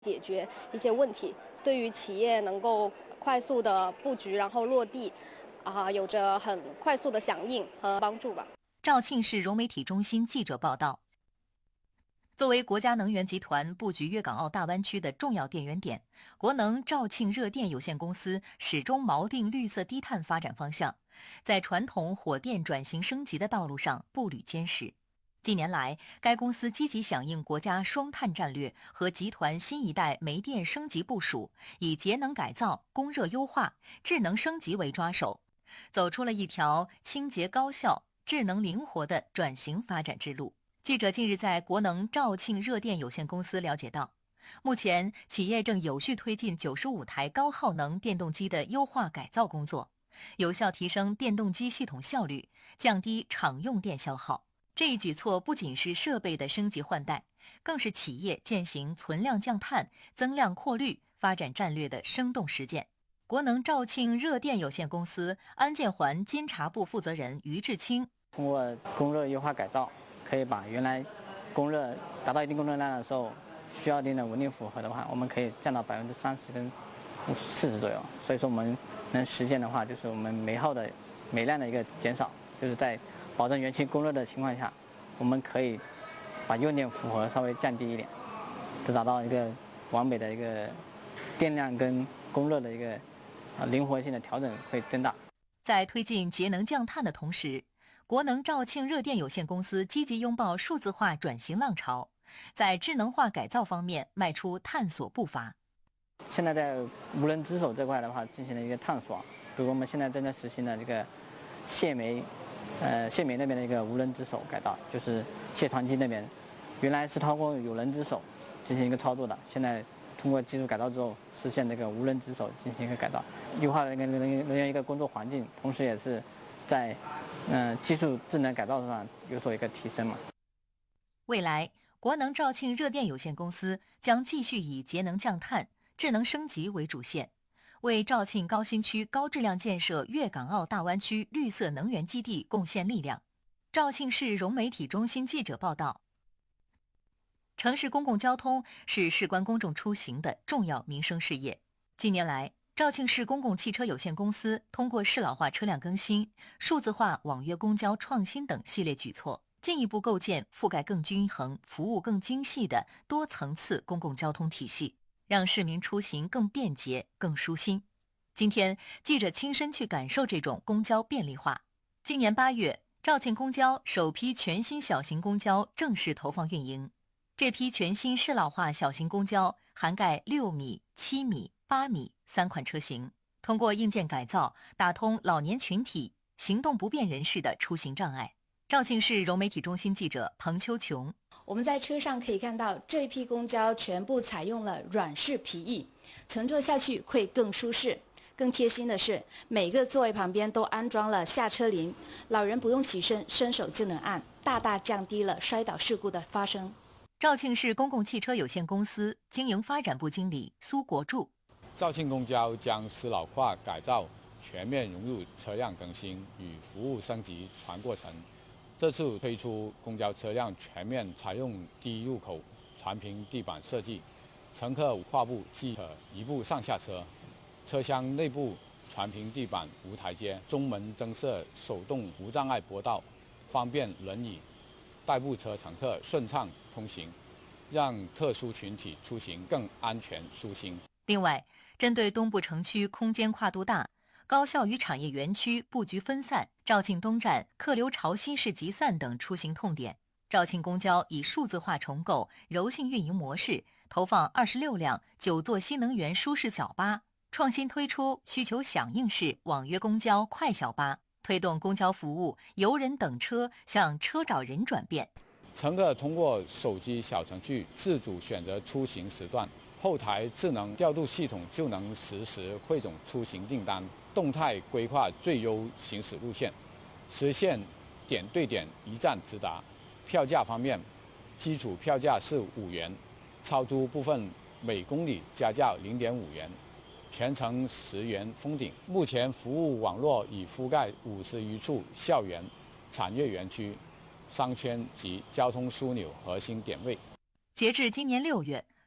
解决一些问题，对于企业能够快速的布局然后落地，有着很快速的响应和帮助吧。 肇庆市融媒体中心记者报道，作为国家能源集团布局粤港澳大湾区的重要电源点，国能肇庆热电有限公司始终锚定绿色低碳发展方向，在传统火电转型升级的道路上步履坚实。近年来，该公司积极响应国家双碳战略和集团新一代煤电升级部署，以节能改造、供热优化、智能升级为抓手，走出了一条清洁高效、智能灵活的转型发展之路。记者近日在国能肇庆热电有限公司了解到，目前企业正有序推进95台高耗能电动机的优化改造工作，有效提升电动机系统效率，降低厂用电消耗。这一举措不仅是设备的升级换代，更是企业践行存量降碳、增量扩绿发展战略的生动实践。国能肇庆热电有限公司安建环监察部负责人于志清， 通过供热优化改造，可以把原来供热达到一定供热量的时候需要一定的稳定负荷的话，我们可以降到30%跟40%左右。所以说我们能实现的话，就是我们煤耗的煤量的一个减少，就是在保证原期供热的情况下，我们可以把用电负荷稍微降低一点，就达到一个完美的一个电量跟供热的一个灵活性的调整会增大。 在推进节能降碳的同时，国能肇庆热电有限公司积极拥抱数字化转型浪潮，在智能化改造方面迈出探索步伐。 现在在无人值守这块的话进行了一个探索，比如我们现在正在实行的这个卸煤那边的一个无人值守改造，就是卸团机那边，原来是通过有人值守进行一个操作的，现在通过技术改造之后，实现这个无人值守进行一个改造，优化了人员一个工作环境，同时也是在技术智能改造上有所一个提升嘛。 未来，国能肇庆热电有限公司将继续以节能降碳、智能升级为主线，为肇庆高新区高质量建设粤港澳大湾区绿色能源基地贡献力量。肇庆市融媒体中心记者报道，城市公共交通是事关公众出行的重要民生事业。近年来，肇庆市公共汽车有限公司通过适老化车辆更新、数字化网约公交创新等系列举措，进一步构建覆盖更均衡、服务更精细的多层次公共交通体系，让市民出行更便捷、更舒心。今天，记者亲身去感受这种公交便利化。今年8月，肇庆公交首批全新小型公交正式投放运营。这批全新适老化小型公交涵盖6米、7米、8米3款车型，通过硬件改造，打通老年群体、行动不便人士的出行障碍。肇庆市融媒体中心记者彭秋琼， 我们在车上可以看到，这批公交全部采用了软式皮椅，乘坐下去会更舒适。更贴心的是，每个座位旁边都安装了下车铃，老人不用起身，伸手就能按，大大降低了摔倒事故的发生。 肇庆市公共汽车有限公司经营发展部经理苏国柱， 肇庆公交将适老化改造全面融入车辆更新与服务升级全过程。这次推出公交车辆全面采用低入口全平地板设计，乘客跨步即可一步上下车，车厢内部全平地板无台阶，中门增设手动无障碍坡道，方便轮椅、代步车乘客顺畅通行，让特殊群体出行更安全舒心。 另外，针对东部城区空间跨度大、高校与产业园区布局分散、肇庆东站客流潮汐式集散等出行痛点，肇庆公交以数字化重构、柔性运营模式，投放26辆9座新能源舒适小巴，创新推出需求响应式网约公交快小巴，推动公交服务由人等车向车找人转变。 乘客通过手机小程序自主选择出行时段，后台智能调度系统就能实时汇总出行订单，动态规划最优行驶路线，实现点对点一站直达。票价方面，基础票价是5元，超租部分每公里加价0.5元，全程10元封顶。目前服务网络已覆盖50余处校园、产业园区、商圈及交通枢纽核心点位。 截至今年6月，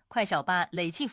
快小巴累计